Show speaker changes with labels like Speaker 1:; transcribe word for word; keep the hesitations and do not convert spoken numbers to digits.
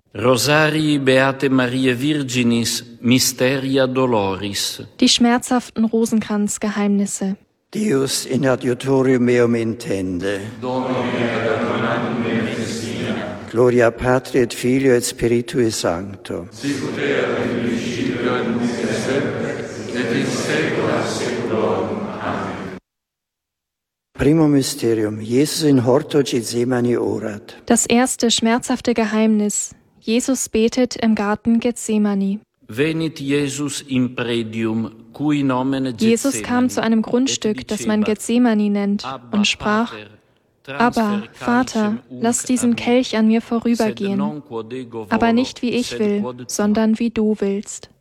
Speaker 1: Rosarii Beate Mariae Virginis, Mysteria Doloris.
Speaker 2: Die schmerzhaften Rosenkranzgeheimnisse.
Speaker 3: Deus in adiutorium meum intende. Gloria Patri et Filio et Spiritui Sancto.
Speaker 4: Sicut erat in principio et nunc et semper et in saecula saeculorum. Amen.
Speaker 3: Primum Mysterium. Jesus in horto Gethsemane orat.
Speaker 2: Das erste schmerzhafte Geheimnis. Jesus betet im Garten Gethsemane.
Speaker 1: Venit Jesus in predium, cui nomen Gethsemane.
Speaker 2: Jesus kam zu einem Grundstück, das man Gethsemane nennt, und sprach: Aber, Vater, lass diesen Kelch an mir vorübergehen, aber nicht wie ich will, sondern wie du willst.